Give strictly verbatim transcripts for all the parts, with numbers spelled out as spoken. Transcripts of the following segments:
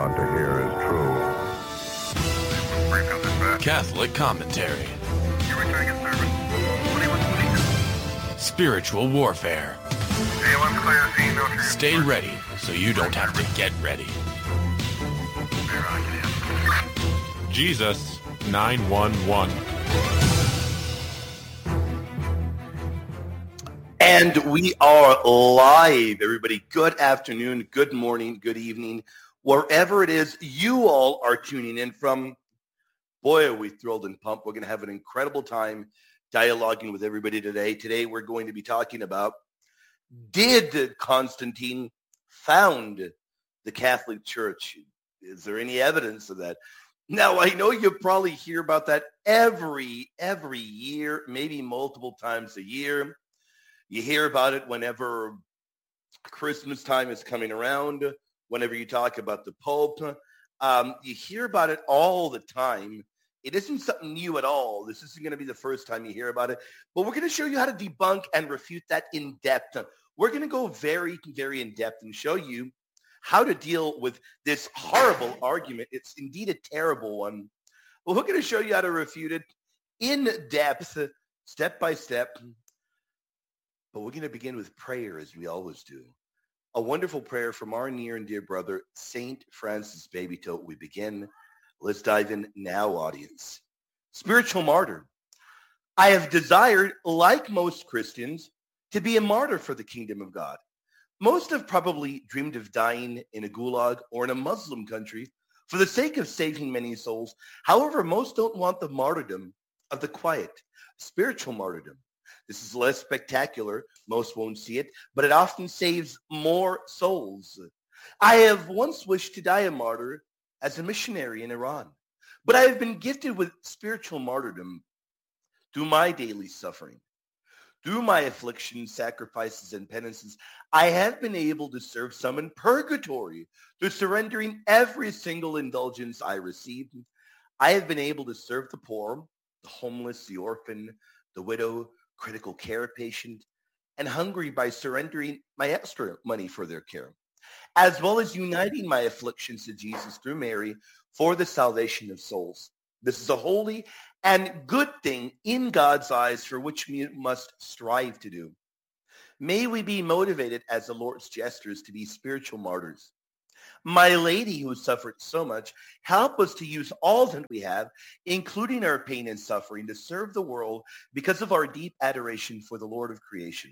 about to hear is true. Catholic commentary. Spiritual warfare. Stay ready so you don't have to get ready. Jesus nine one one. And we are live, everybody. Good afternoon, good morning, good evening, wherever it is you all are tuning in from. Boy, are we thrilled and pumped. We're going to have an incredible time dialoguing with everybody today. Today, we're going to be talking about, did Constantine found the Catholic Church? Is there any evidence of that? Now, I know you probably hear about that every, every year, maybe multiple times a year. You hear about it whenever Christmas time is coming around, whenever you talk about the Pope. Um, you hear about it all the time. It isn't something new at all. This isn't going to be the first time you hear about it. But we're going to show you how to debunk and refute that in depth. We're going to go very, very in depth and show you how to deal with this horrible argument. It's indeed a terrible one. But we're going to show you how to refute it in depth, step by step. But we're going to begin with prayer, as we always do. A wonderful prayer from our near and dear brother, Saint Francis Babytote. We begin. Let's dive in now, audience. Spiritual martyr. I have desired, like most Christians, to be a martyr for the kingdom of God. Most have probably dreamed of dying in a gulag or in a Muslim country for the sake of saving many souls. However, most don't want the martyrdom of the quiet, spiritual martyrdom. This is less spectacular. Most won't see it, but it often saves more souls. I have once wished to die a martyr as a missionary in Iran, but I have been gifted with spiritual martyrdom through my daily suffering. Through my afflictions, sacrifices, and penances, I have been able to serve some in purgatory through surrendering every single indulgence I received. I have been able to serve the poor, the homeless, the orphan, the widow, critical care patient, and hungry by surrendering my extra money for their care, as well as uniting my afflictions to Jesus through Mary for the salvation of souls. This is a holy and good thing in God's eyes for which we must strive to do. May we be motivated as the Lord's jesters to be spiritual martyrs. My Lady, who suffered so much, help us to use all that we have, including our pain and suffering, to serve the world because of our deep adoration for the Lord of creation.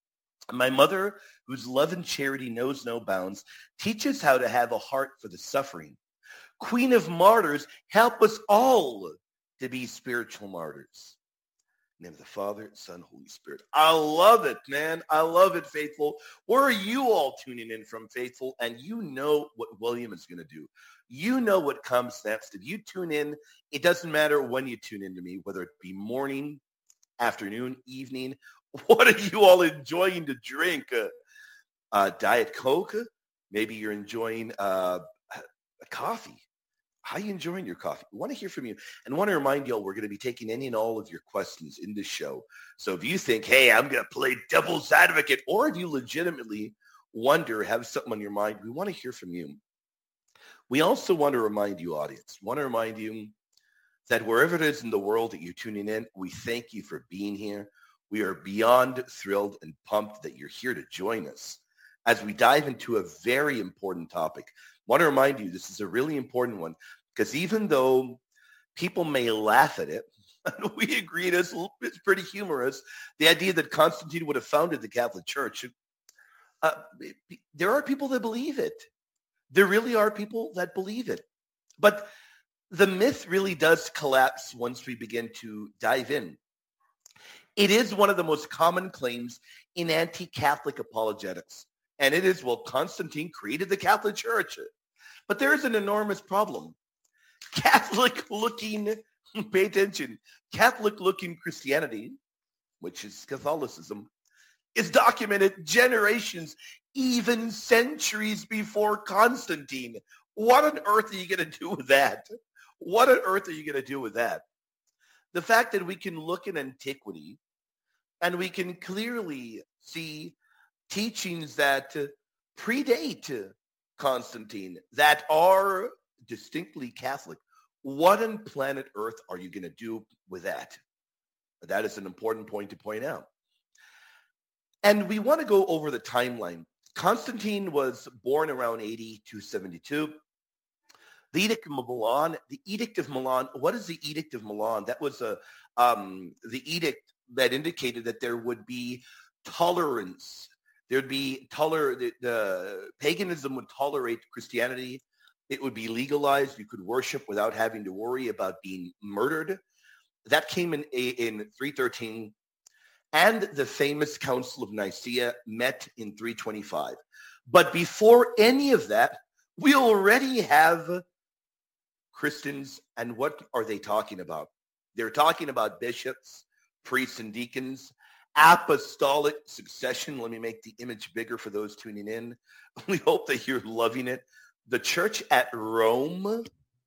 My Mother, whose love and charity knows no bounds, teach us how to have a heart for the suffering. Queen of martyrs, help us all to be spiritual martyrs. In the name of the Father, Son, Holy Spirit. I love it, man. I love it, faithful. Where are you all tuning in from, faithful? And you know what William is going to do. You know what comes next. If you tune in, it doesn't matter when you tune in to me, whether it be morning, afternoon, evening. What are you all enjoying to drink? Uh, uh, Diet Coke? Maybe you're enjoying uh, a coffee. How are you enjoying your coffee? We want to hear from you and want to remind you all we're going to be taking any and all of your questions in this show. So if you think, hey, I'm going to play devil's advocate, or if you legitimately wonder, have something on your mind, we want to hear from you. We also want to remind you, audience, want to remind you that wherever it is in the world that you're tuning in, we thank you for being here. We are beyond thrilled and pumped that you're here to join us as we dive into a very important topic. I want to remind you, this is a really important one, because even though people may laugh at it, and we agree it is, it's pretty humorous, the idea that Constantine would have founded the Catholic Church, uh, there are people that believe it. There really are people that believe it. But the myth really does collapse once we begin to dive in. It is one of the most common claims in anti-Catholic apologetics. And it is, well, Constantine created the Catholic Church. But there is an enormous problem. Catholic-looking, pay attention, Catholic-looking Christianity, which is Catholicism, is documented generations, even centuries before Constantine. What on earth are you going to do with that? What on earth are you going to do with that? The fact that we can look in antiquity and we can clearly see teachings that predate Constantine, that are distinctly Catholic, what on planet Earth are you going to do with that? That is an important point to point out. And we want to go over the timeline. Constantine was born around eighty to seventy-two. The Edict of Milan, the Edict of Milan, what is the Edict of Milan? That was a um, the edict that indicated that there would be tolerance. There'd be toler the, the paganism would tolerate Christianity. It would be legalized. You could worship without having to worry about being murdered. That came in in three thirteen, and the famous Council of Nicaea met in three twenty-five. But before any of that, we already have Christians, and what are they talking about? They're talking about bishops, priests, and deacons, apostolic succession. Let me make the image bigger for those tuning in. We hope that you're loving it. The church at Rome,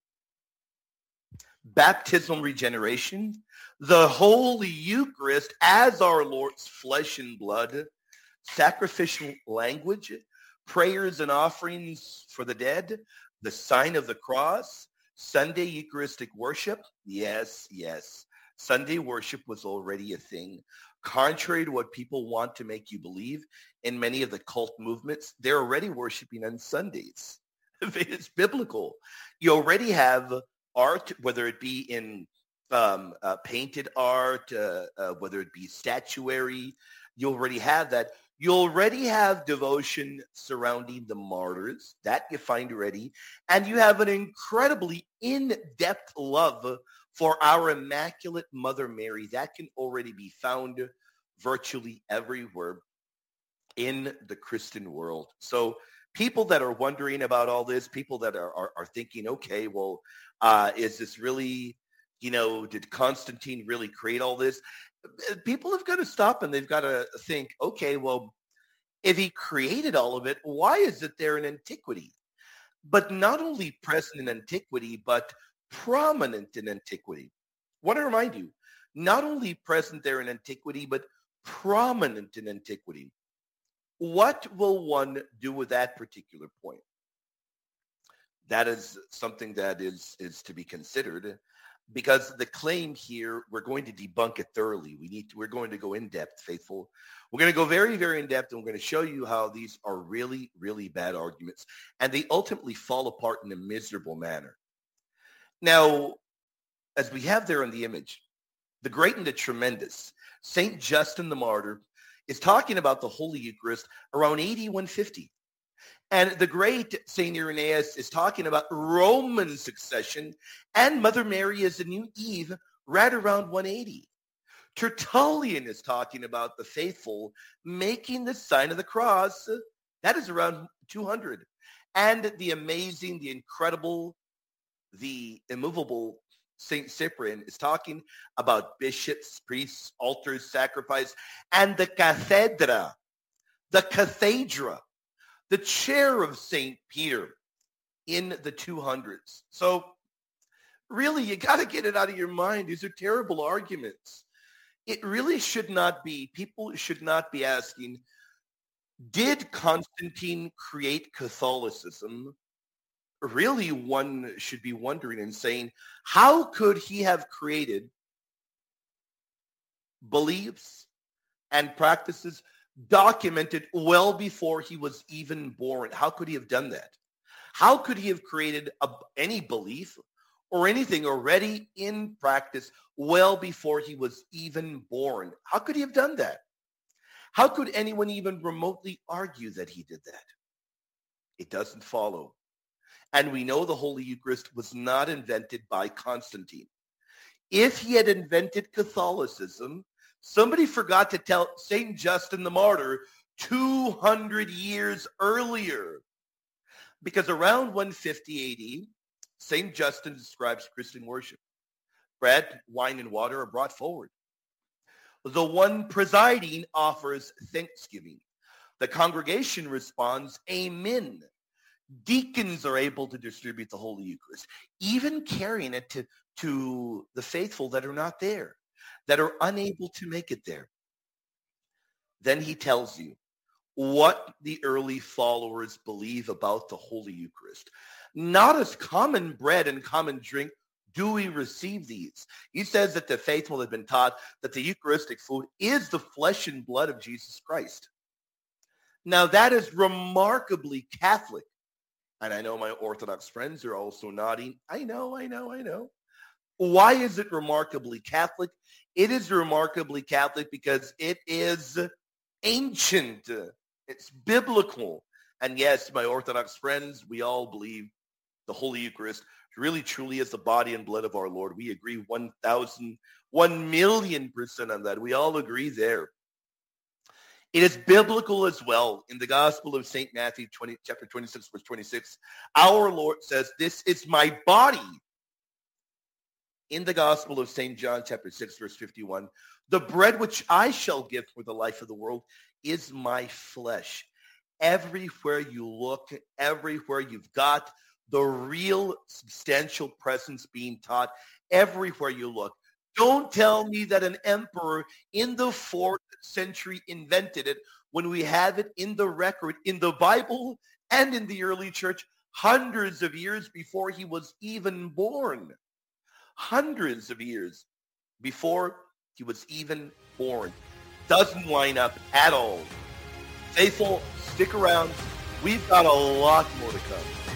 baptismal regeneration, the Holy Eucharist as our Lord's flesh and blood, sacrificial language, prayers and offerings for the dead, the sign of the cross, Sunday Eucharistic worship. Yes, yes. Sunday worship was already a thing. Contrary to what people want to make you believe, in many of the cult movements, they're already worshiping on Sundays. It's biblical. You already have art, whether it be in um, uh, painted art, uh, uh, whether it be statuary. You already have that. You already have devotion surrounding the martyrs. That you find already. And you have an incredibly in-depth love for our Immaculate Mother Mary. That can already be found virtually everywhere in the Christian world. So people that are wondering about all this, people that are, are, are thinking, okay, well, uh, is this really, you know, did Constantine really create all this? People have got to stop and they've got to think, okay, well, if he created all of it, why is it there in antiquity? But not only present in antiquity, but prominent in antiquity. I want to remind you, not only present there in antiquity, but prominent in antiquity. What will one do with that particular point? That is something that is, is to be considered, because the claim here, we're going to debunk it thoroughly. We need to, we're going to go in depth, faithful. We're going to go very, very in depth, and we're going to show you how these are really, really bad arguments, and they ultimately fall apart in a miserable manner. Now, as we have there in the image, the great and the tremendous Saint Justin the Martyr is talking about the Holy Eucharist around A D one fifty. And the great Saint Irenaeus is talking about Roman succession and Mother Mary as the new Eve right around one eighty. Tertullian is talking about the faithful making the sign of the cross. That is around two hundred. And the amazing, the incredible, the immovable Saint Cyprian is talking about bishops, priests, altars, sacrifice, and the cathedra, the cathedra, the chair of Saint Peter in the two hundreds. So really, you got to get it out of your mind. These are terrible arguments. It really should not be. People should not be asking, did Constantine create Catholicism? Really, one should be wondering and saying, how could he have created beliefs and practices documented well before he was even born? How could he have done that? How could he have created a, any belief or anything already in practice well before he was even born? How could he have done that? How could anyone even remotely argue that he did that? It doesn't follow. And we know the Holy Eucharist was not invented by Constantine. If he had invented Catholicism, somebody forgot to tell Saint Justin the Martyr two hundred years earlier. Because around one fifty A D, Saint Justin describes Christian worship. Bread, wine, and water are brought forward. The one presiding offers thanksgiving. The congregation responds, Amen. Deacons are able to distribute the Holy Eucharist, even carrying it to, to the faithful that are not there, that are unable to make it there. Then he tells you, what the early followers believe about the Holy Eucharist. Not as common bread and common drink do we receive these. He says that the faithful have been taught that the Eucharistic food is the flesh and blood of Jesus Christ. Now that is remarkably Catholic. And I know my Orthodox friends are also nodding. I know, I know, I know. Why is it remarkably Catholic? It is remarkably Catholic because it is ancient. It's biblical. And yes, my Orthodox friends, we all believe the Holy Eucharist really truly is the body and blood of our Lord. We agree one thousand, one million percent on that. We all agree there. It is biblical as well. In the Gospel of Saint Matthew, twenty, chapter twenty-six, verse twenty-six, our Lord says, this is my body. In the Gospel of Saint John, chapter six, verse fifty-one, the bread which I shall give for the life of the world is my flesh. Everywhere you look, everywhere you've got the real substantial presence being taught, everywhere you look. Don't tell me that an emperor in the fourth century invented it when we have it in the record, in the Bible and in the early church, hundreds of years before he was even born. Hundreds of years before he was even born. Doesn't line up at all. Faithful, stick around. We've got a lot more to come.